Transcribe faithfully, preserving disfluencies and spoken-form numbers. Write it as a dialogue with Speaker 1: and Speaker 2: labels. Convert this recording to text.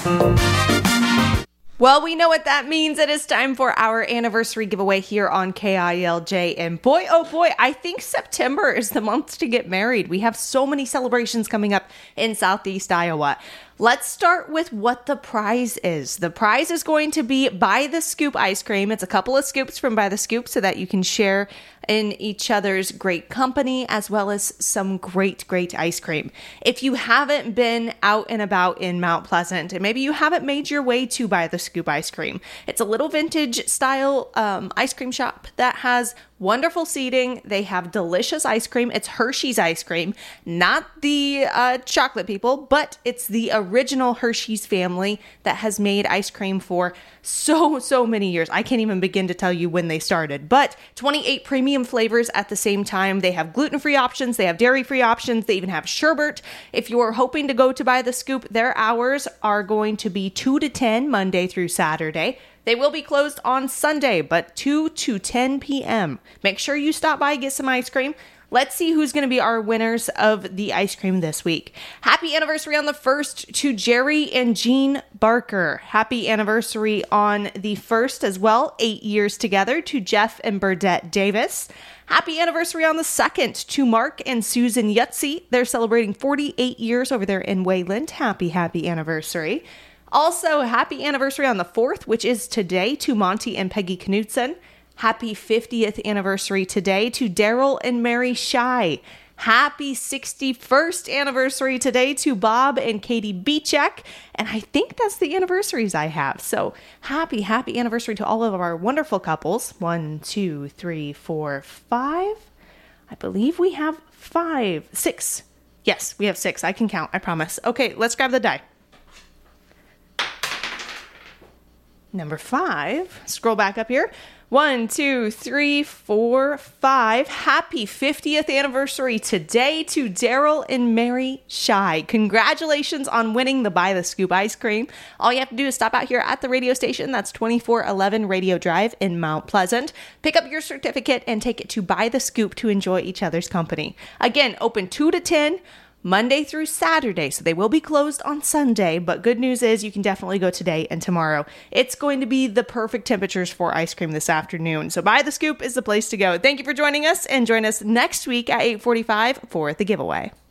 Speaker 1: Well, we know what that means. It is time for our anniversary giveaway here on K I L J. And boy, oh boy, I think September is the month to get married. We have so many celebrations coming up in Southeast Iowa. Let's start with what the prize is. The prize is going to be By the Scoop ice cream. It's a couple of scoops from By the Scoop so that you can share in each other's great company, as well as some great, great ice cream. If you haven't been out and about in Mount Pleasant, and maybe you haven't made your way to By the Scoop ice cream, it's a little vintage style um, ice cream shop that has wonderful seating. They have delicious ice cream. It's Hershey's ice cream, not the uh, chocolate people, but it's the original Hershey's family that has made ice cream for so, so many years. I can't even begin to tell you when they started, but twenty-eight premium flavors at the same time. They have gluten-free options. They have dairy-free options. They even have sherbet. If you're hoping to go to By the Scoop, their hours are going to be two to ten, Monday through Saturday. They will be closed on Sunday, but two to ten p.m. Make sure you stop by, get some ice cream. Let's see who's going to be our winners of the ice cream this week. Happy anniversary on the first to Jerry and Jean Barker. Happy anniversary on the first as well. Eight years together to Jeff and Burdette Davis. Happy anniversary on the second to Mark and Susan Yutzi. They're celebrating forty-eight years over there in Wayland. Happy, happy anniversary. Also, happy anniversary on the fourth, which is today, to Monty and Peggy Knutson. Happy fiftieth anniversary today to Daryl and Mary Shy. Happy sixty-first anniversary today to Bob and Katie Beechek. And I think that's the anniversaries I have. So happy, happy anniversary to all of our wonderful couples. One, two, three, four, five. I believe we have five, six. Yes, we have six. I can count, I promise. Okay, let's grab the die. Number five, scroll back up here. One, two, three, four, five. Happy fiftieth anniversary today to Daryl and Mary Shy. Congratulations on winning the By the Scoop ice cream. All you have to do is stop out here at the radio station. That's twenty-four eleven Radio Drive in Mount Pleasant. Pick up your certificate and take it to By the Scoop to enjoy each other's company. Again, open two to ten. Monday through Saturday, so they will be closed on Sunday, but good news is you can definitely go today and tomorrow. It's going to be the perfect temperatures for ice cream this afternoon, so By the Scoop is the place to go. Thank you for joining us, and join us next week at eight forty-five for the giveaway.